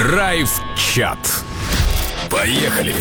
Драйв-чат. Поехали!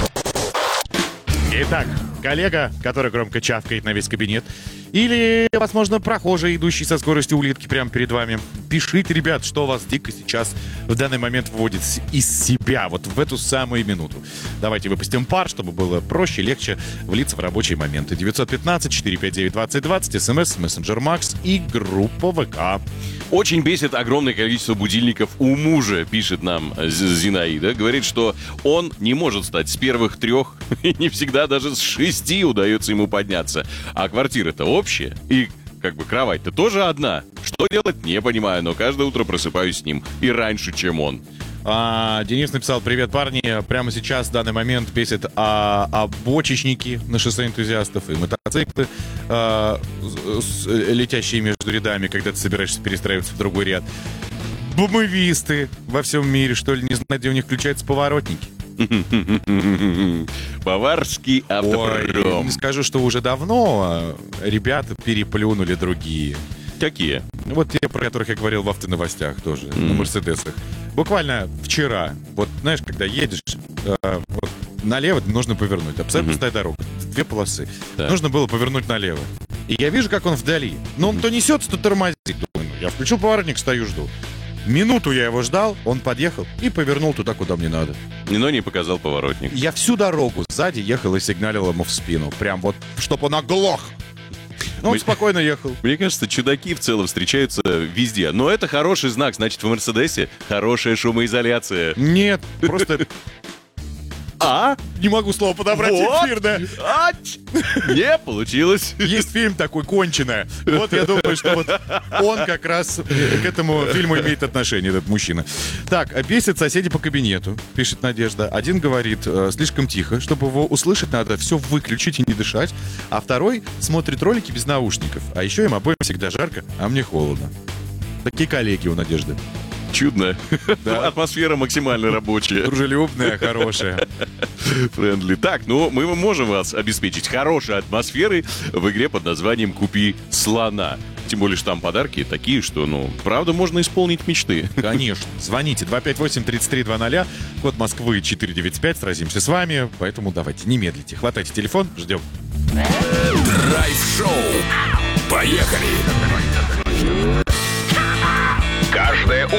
Итак, коллега, который громко чавкает на весь кабинет, или, возможно, прохожий, идущий со скоростью улитки прямо перед вами. Пишите, ребят, что вас дико сейчас в данный момент выводит из себя, вот в эту самую минуту. Давайте выпустим пар, чтобы было проще, легче влиться в рабочие моменты. 915-459-2020, смс, мессенджер Макс и группа ВК. Очень бесит огромное количество будильников у мужа, пишет нам Зинаида. Говорит, что он не может встать с первых 3, и не всегда даже с 6 удается ему подняться. А квартира-то общая, и кровать-то тоже одна. Что делать, не понимаю, но каждое утро просыпаюсь с ним. И раньше, чем он. Денис написал: привет, парни. Прямо сейчас, в данный момент, бесит бочечники на шоссе энтузиастов и мотоциклы, летящие между рядами, когда ты собираешься перестраиваться в другой ряд. Бумовисты во всем мире, что ли, не знаю, где у них включаются поворотники. Баварский автопром. Ой, не скажу, что уже давно ребята переплюнули другие. Какие? Вот те, про которых я говорил в автоновостях тоже, на Мерседесах. Буквально вчера, вот знаешь, когда едешь, вот, налево нужно повернуть. Абсолютно пустая дорога, 2 полосы. Так. Нужно было повернуть налево. И я вижу, как он вдали. Но он то несется, то тормозит. Думаю, я включил поворотник, стою, жду. Минуту я его ждал, он подъехал и повернул туда, куда мне надо. Но не показал поворотник. Я всю дорогу сзади ехал и сигналил ему в спину. Прям вот, чтоб он оглох. Но он спокойно ехал. Мне кажется, чудаки в целом встречаются везде. Но это хороший знак. Значит, в Мерседесе хорошая шумоизоляция. Нет, просто... Не могу слово подобрать эфирное. Не получилось. Есть фильм такой «Конченая». Вот я думаю, что вот он как раз к этому фильму имеет отношение, этот мужчина. Так, бесит соседи по кабинету, пишет Надежда. Один говорит слишком тихо, чтобы его услышать, надо все выключить и не дышать. А второй смотрит ролики без наушников. А еще им обоим всегда жарко, а мне холодно. Такие коллеги у Надежды. Чудно. Да. Атмосфера максимально рабочая. Дружелюбная, хорошая. Френдли. Так, ну мы можем вас обеспечить хорошей атмосферой в игре под названием «Купи слона». Тем более, что там подарки такие, что, правда, можно исполнить мечты. Конечно. Звоните 258-3320, код Москвы 495, сразимся с вами. Поэтому давайте, не медлите. Хватайте телефон, ждем. Драйв-шоу. Поехали! Каждое